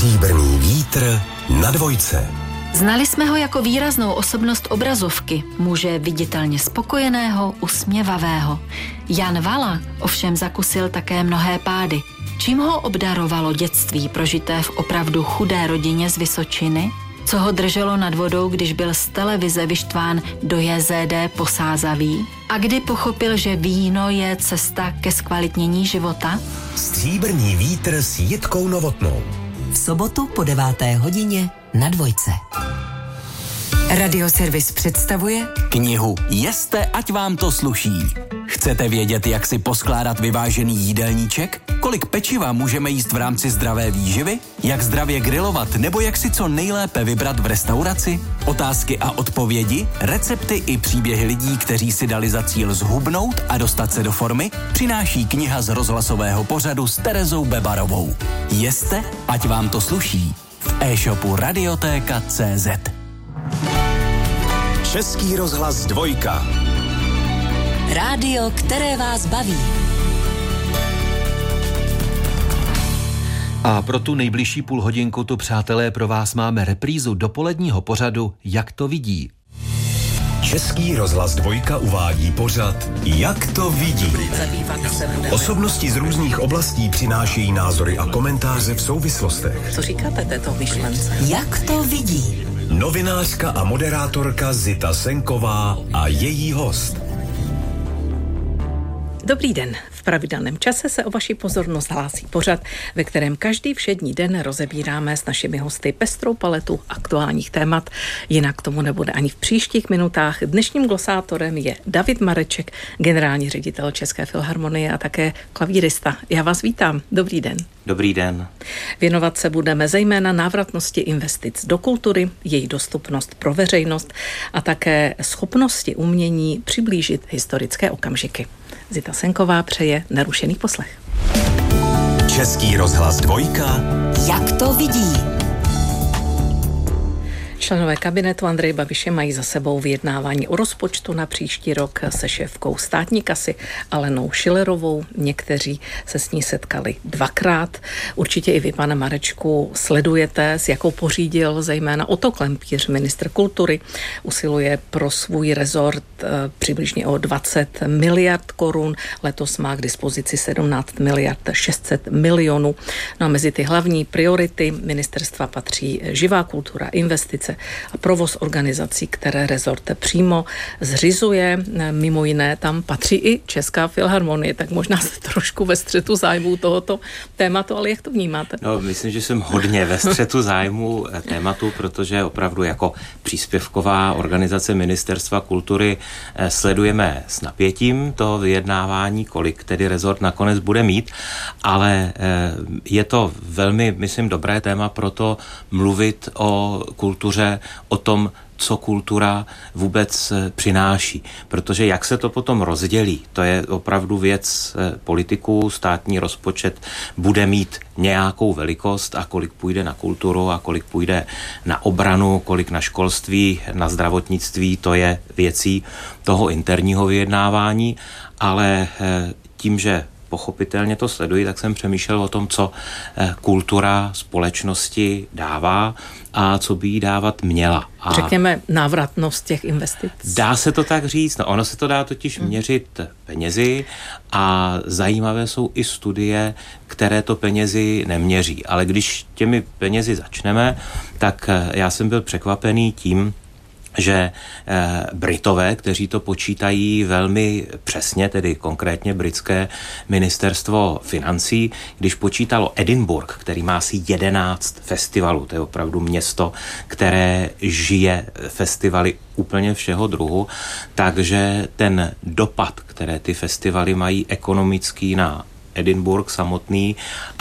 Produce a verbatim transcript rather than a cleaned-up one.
Stříbrný vítr na dvojce. Znali jsme ho jako výraznou osobnost obrazovky, muže viditelně spokojeného, usměvavého. Jan Vala ovšem zakusil také mnohé pády. Čím ho obdarovalo dětství prožité v opravdu chudé rodině z Vysočiny? Co ho drželo nad vodou, když byl z televize vyštván do J Z D Posázaví? A kdy pochopil, že víno je cesta ke zkvalitnění života? Stříbrný vítr s Jitkou Novotnou. V sobotu po deváté hodině na dvojce. Radioservis představuje knihu Jeste, ať vám to sluší. Chcete vědět, jak si poskládat vyvážený jídelníček? Kolik pečiva můžeme jíst v rámci zdravé výživy? Jak zdravě grilovat nebo jak si co nejlépe vybrat v restauraci? Otázky a odpovědi, recepty i příběhy lidí, kteří si dali za cíl zhubnout a dostat se do formy, přináší kniha z rozhlasového pořadu s Terezou Bebarovou. Jeste, ať vám to sluší. V e-shopu radiotéka tečka cé zet. Český rozhlas dvojka. Rádio, které vás baví. A pro tu nejbližší půl hodinku tu, přátelé, pro vás máme reprízu dopoledního pořadu Jak to vidí. Český rozhlas dvojka uvádí pořad Jak to vidí. Osobnosti z různých oblastí přinášejí názory a komentáře v souvislostech. Co říkáte této myšlence? Jak to vidí? Novinářka a moderátorka Zita Senková a její host. Dobrý den. V pravidelném čase se o vaši pozornost hlásí pořad, ve kterém každý všední den rozebíráme s našimi hosty pestrou paletu aktuálních témat. Jinak tomu nebude ani v příštích minutách. Dnešním glosátorem je David Mareček, generální ředitel České filharmonie a také klavírista. Já vás vítám. Dobrý den. Dobrý den. Věnovat se budeme zejména návratnosti investic do kultury, její dostupnost pro veřejnost a také schopnosti umění přiblížit historické okamžiky. Zita Senková přeje nerušený poslech. Český rozhlas dvojka. Jak to vidí? Členové kabinetu Andreje Babiše mají za sebou vyjednávání o rozpočtu na příští rok se šéfkou státní kasy Alenou Schillerovou. Někteří se s ní setkali dvakrát. Určitě i vy, pane Marečku, sledujete, s jakou pořídil zejména Otto Klempíř, ministr kultury. Usiluje pro svůj rezort přibližně o dvacet miliard korun. Letos má k dispozici sedmnáct miliard šest set milionů. No a mezi ty hlavní priority ministerstva patří živá kultura, investice a provoz organizací, které rezort přímo zřizuje. Mimo jiné tam patří i Česká filharmonie, tak možná jste trošku ve střetu zájmu tohoto tématu, ale jak to vnímáte? No, myslím, že jsem hodně ve střetu zájmu tématu, protože opravdu jako příspěvková organizace Ministerstva kultury sledujeme s napětím to vyjednávání, kolik tedy rezort nakonec bude mít, ale je to velmi, myslím, dobré téma pro to mluvit o kultuře, o tom, co kultura vůbec přináší. Protože jak se to potom rozdělí, to je opravdu věc politiků, státní rozpočet bude mít nějakou velikost a kolik půjde na kulturu a kolik půjde na obranu, kolik na školství, na zdravotnictví, to je věcí toho interního vyjednávání, ale tím, že pochopitelně to sleduji, tak jsem přemýšlel o tom, co kultura společnosti dává a co by jí dávat měla. A řekněme návratnost těch investic. Dá se to tak říct, no ono se to dá totiž hmm. měřit penězi a zajímavé jsou i studie, které to penězi neměří. Ale když těmi penězi začneme, tak já jsem byl překvapený tím, že eh, Britové, kteří to počítají velmi přesně, tedy konkrétně britské ministerstvo financí, když počítalo Edinburgh, který má asi jedenáct festivalů, to je opravdu město, které žije festivaly úplně všeho druhu, takže ten dopad, které ty festivaly mají ekonomický na Edinburgh samotný